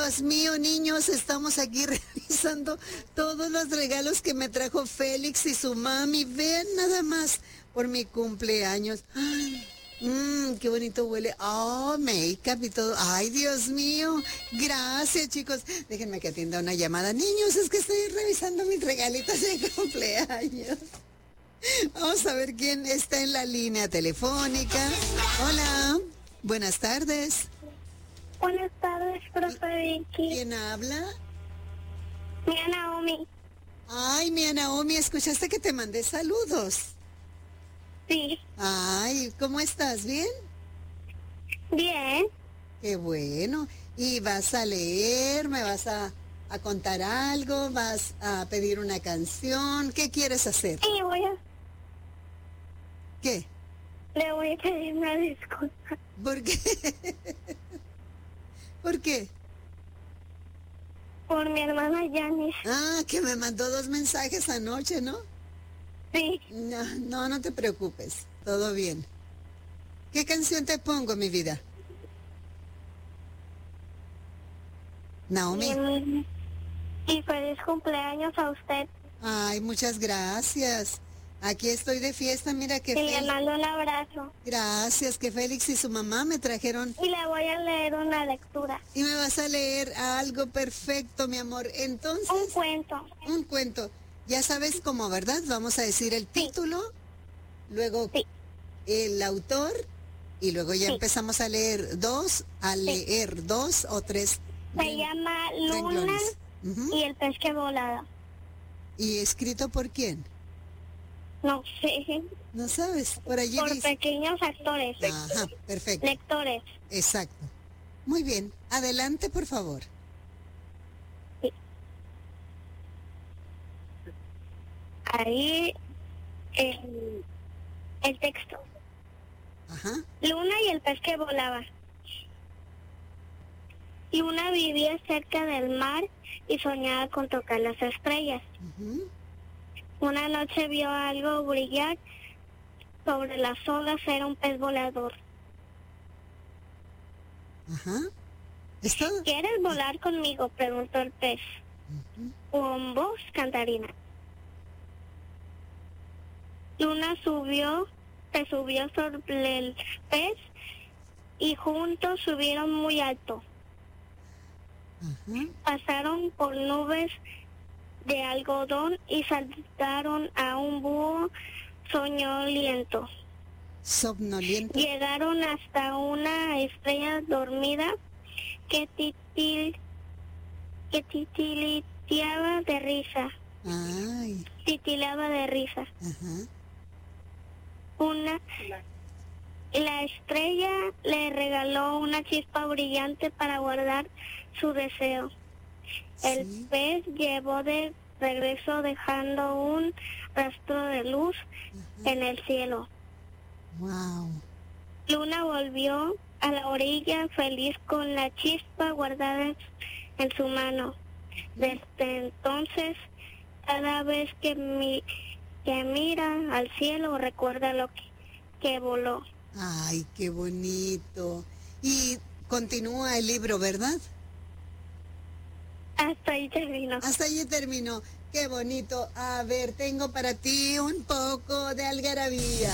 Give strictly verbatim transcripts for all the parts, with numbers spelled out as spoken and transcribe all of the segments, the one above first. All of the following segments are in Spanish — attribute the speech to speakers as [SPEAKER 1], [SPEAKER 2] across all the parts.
[SPEAKER 1] Dios mío, niños, estamos aquí revisando todos los regalos que me trajo Félix y su mami. Vean nada más por mi cumpleaños. Ay, mmm, qué bonito huele. Oh, make-up y todo. Ay, Dios mío. Gracias, chicos. Déjenme que atienda una llamada. Niños, es que estoy revisando mis regalitos de cumpleaños. Vamos a ver quién está en la línea telefónica. Hola, buenas tardes.
[SPEAKER 2] Buenas tardes, profe Vicky.
[SPEAKER 1] ¿Quién habla?
[SPEAKER 2] Mía Naomi.
[SPEAKER 1] Ay, mi Naomi, ¿escuchaste que te mandé saludos?
[SPEAKER 2] Sí.
[SPEAKER 1] Ay, ¿cómo estás? ¿Bien?
[SPEAKER 2] Bien.
[SPEAKER 1] Qué bueno. ¿Y vas a leer? ¿Me vas a, a contar algo? ¿Vas a pedir una canción? ¿Qué quieres hacer?
[SPEAKER 2] Sí, voy a...
[SPEAKER 1] ¿Qué?
[SPEAKER 2] Le voy a pedir una disculpa.
[SPEAKER 1] ¿Por qué? ¿Por qué?
[SPEAKER 2] Por mi hermana Yanis.
[SPEAKER 1] Ah, que me mandó dos mensajes anoche, ¿no?
[SPEAKER 2] Sí.
[SPEAKER 1] No, no, no te preocupes. Todo bien. ¿Qué canción te pongo, mi vida? Naomi.
[SPEAKER 2] Mm, Y feliz cumpleaños a usted.
[SPEAKER 1] Ay, muchas gracias. Aquí estoy de fiesta, mira que
[SPEAKER 2] Y le
[SPEAKER 1] Félix...
[SPEAKER 2] mando un abrazo.
[SPEAKER 1] Gracias, que Félix y su mamá me trajeron...
[SPEAKER 2] Y le voy a leer una lectura.
[SPEAKER 1] Y me vas a leer algo perfecto, mi amor. Entonces...
[SPEAKER 2] Un cuento.
[SPEAKER 1] Un cuento. Ya sabes cómo, ¿verdad? Vamos a decir el título, luego
[SPEAKER 2] Sí.
[SPEAKER 1] el autor, y luego ya
[SPEAKER 2] Sí.
[SPEAKER 1] empezamos a leer dos, a leer dos o tres.
[SPEAKER 2] Se
[SPEAKER 1] ren-
[SPEAKER 2] llama Luna
[SPEAKER 1] renglones. Ujú.
[SPEAKER 2] y el pez que volaba.
[SPEAKER 1] ¿Y escrito por quién?
[SPEAKER 2] No sé.
[SPEAKER 1] No sabes, por allí
[SPEAKER 2] Por
[SPEAKER 1] dice.
[SPEAKER 2] pequeños actores.
[SPEAKER 1] Ajá, perfecto,
[SPEAKER 2] Lectores.
[SPEAKER 1] exacto. Muy bien, adelante, por favor.
[SPEAKER 2] Ahí el, el texto.
[SPEAKER 1] Ajá,
[SPEAKER 2] Luna y el pez que volaba. Luna vivía cerca del mar y soñaba con tocar las estrellas.
[SPEAKER 1] ujú,
[SPEAKER 2] Una noche vio algo brillar sobre las olas, era un pez volador.
[SPEAKER 1] ajá. ¿Es todo?
[SPEAKER 2] ¿Quieres volar conmigo?, preguntó el pez,
[SPEAKER 1] Ujú.
[SPEAKER 2] con voz cantarina. Luna subió, se subió sobre el pez y juntos subieron muy alto.
[SPEAKER 1] Ajá.
[SPEAKER 2] Pasaron por nubes de algodón y saltaron a un búho soñoliento.
[SPEAKER 1] Somnoliento.
[SPEAKER 2] Llegaron hasta una estrella dormida que, titil, que titiliteaba de risa.
[SPEAKER 1] Ay,
[SPEAKER 2] Titilaba de risa.
[SPEAKER 1] ajá.
[SPEAKER 2] Una, la estrella le regaló una chispa brillante para guardar su deseo. El
[SPEAKER 1] Sí.
[SPEAKER 2] pez llevó de regreso dejando un rastro de luz en el cielo.
[SPEAKER 1] Wow.
[SPEAKER 2] Luna volvió a la orilla feliz con la chispa guardada en, en su mano. Desde entonces, cada vez que, mi, que mira al cielo recuerda lo que, que voló.
[SPEAKER 1] Ay, qué bonito. Y continúa el libro, ¿verdad?
[SPEAKER 2] Hasta ahí terminó.
[SPEAKER 1] Hasta allí terminó. Qué bonito. A ver, tengo para ti un poco de algarabía.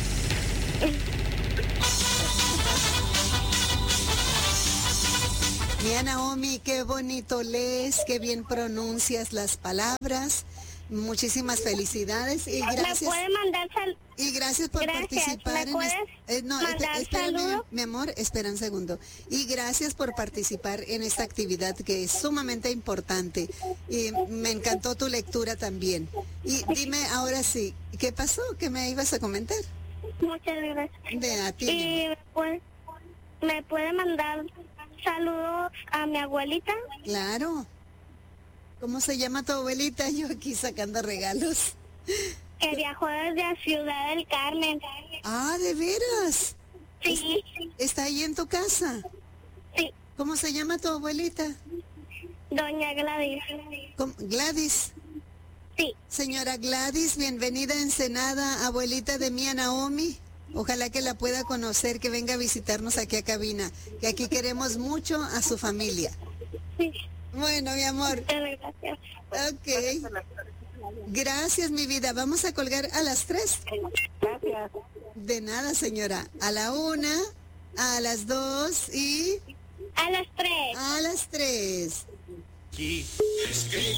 [SPEAKER 1] Mira, Naomi, qué bonito lees, qué bien pronuncias las palabras. Muchísimas felicidades y
[SPEAKER 2] ¿Me
[SPEAKER 1] gracias.
[SPEAKER 2] puede mandar sal
[SPEAKER 1] Y gracias por
[SPEAKER 2] Gracias.
[SPEAKER 1] participar
[SPEAKER 2] ¿Me
[SPEAKER 1] en
[SPEAKER 2] puedes
[SPEAKER 1] es- eh, no,
[SPEAKER 2] mandar
[SPEAKER 1] esp- espérame,
[SPEAKER 2] saludos?
[SPEAKER 1] mi amor, espera un segundo. Y gracias por participar en esta actividad que es sumamente importante. Y me encantó tu lectura también. Y dime ahora sí, ¿qué pasó? ¿Qué me ibas a comentar?
[SPEAKER 2] Muchas gracias.
[SPEAKER 1] De a ti. mi
[SPEAKER 2] Y
[SPEAKER 1] amor.
[SPEAKER 2] me puede, me puede mandar saludos a mi abuelita.
[SPEAKER 1] Claro. ¿Cómo se llama tu abuelita? Yo aquí sacando regalos.
[SPEAKER 2] Que viajó desde Ciudad del Carmen.
[SPEAKER 1] Ah, ¿de veras?
[SPEAKER 2] Sí,
[SPEAKER 1] ¿Está ahí en tu casa?
[SPEAKER 2] sí,
[SPEAKER 1] ¿Cómo se llama tu abuelita?
[SPEAKER 2] doña Gladys.
[SPEAKER 1] ¿Cómo? Gladys.
[SPEAKER 2] Sí,
[SPEAKER 1] Señora Gladys, bienvenida a Ensenada, abuelita de Mía Naomi. Ojalá que la pueda conocer, que venga a visitarnos aquí a cabina, que aquí queremos mucho a su familia.
[SPEAKER 2] Sí.
[SPEAKER 1] Bueno, mi amor.
[SPEAKER 2] Muchas gracias.
[SPEAKER 1] Ok. Gracias, mi vida. Vamos a colgar a las tres.
[SPEAKER 2] Gracias.
[SPEAKER 1] De nada, señora. A la una, a las dos y
[SPEAKER 2] A las tres.
[SPEAKER 1] a las tres.
[SPEAKER 3] Sí. Es que